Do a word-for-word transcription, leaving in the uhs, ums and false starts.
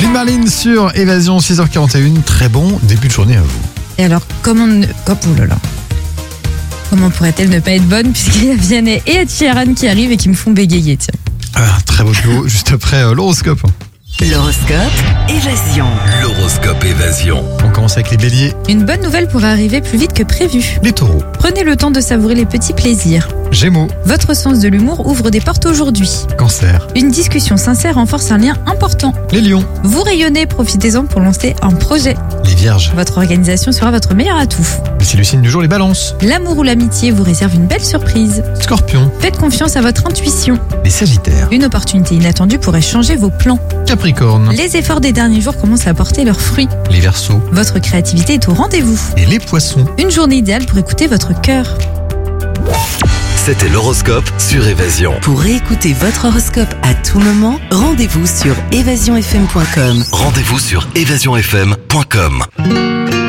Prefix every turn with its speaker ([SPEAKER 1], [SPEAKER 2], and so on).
[SPEAKER 1] Une Marline sur Évasion, six heures quarante et une. Très bon début de journée à vous.
[SPEAKER 2] Et alors, comment ne... oh, oh là là. Comment pourrait-elle ne pas être bonne puisqu'il y a Vianney et Ed Sheeran qui arrivent et qui me font bégayer, tiens.
[SPEAKER 1] Ah, très beau duo, juste après euh, l'horoscope.
[SPEAKER 3] L'horoscope Évasion.
[SPEAKER 4] L'horoscope Évasion.
[SPEAKER 1] On commence avec les béliers,
[SPEAKER 2] Une bonne nouvelle pourrait arriver plus vite que prévu.
[SPEAKER 1] les taureaux,
[SPEAKER 2] Prenez le temps de savourer les petits plaisirs.
[SPEAKER 1] gémeaux,
[SPEAKER 2] Votre sens de l'humour ouvre des portes aujourd'hui.
[SPEAKER 1] cancer,
[SPEAKER 2] Une discussion sincère renforce un lien important.
[SPEAKER 1] les lions,
[SPEAKER 2] Vous rayonnez, profitez-en pour lancer un projet.
[SPEAKER 1] les vierges.
[SPEAKER 2] Votre organisation sera votre meilleur atout.
[SPEAKER 1] C'est le signe du jour, les balances,
[SPEAKER 2] L'amour ou l'amitié vous réserve une belle surprise.
[SPEAKER 1] scorpions,
[SPEAKER 2] Faites confiance à votre intuition.
[SPEAKER 1] les sagittaires,
[SPEAKER 2] Une opportunité inattendue pourrait changer vos plans.
[SPEAKER 1] capricornes,
[SPEAKER 2] Les efforts des derniers jours commencent à porter leurs fruits.
[SPEAKER 1] les verseaux
[SPEAKER 2] Votre créativité est au rendez-vous.
[SPEAKER 1] et les poissons.
[SPEAKER 2] Une journée idéale pour écouter votre cœur.
[SPEAKER 4] C'était l'horoscope sur Évasion.
[SPEAKER 3] Pour réécouter votre horoscope à tout moment, rendez-vous sur évasion f m point com.
[SPEAKER 4] Rendez-vous sur évasion f m point com.